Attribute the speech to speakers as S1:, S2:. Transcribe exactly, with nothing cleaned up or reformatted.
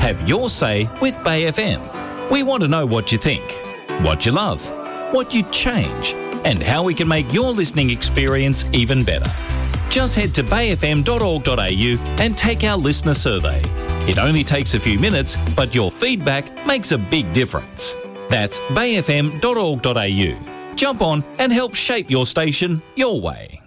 S1: Have your say with Bay F M. We want to know what you think, what you love, what you'd change, and how we can make your listening experience even better. Just head to bay f m dot org dot a u and take our listener survey. It only takes a few minutes, but your feedback makes a big difference. That's bay f m dot org dot a u. Jump on and help shape your station your way.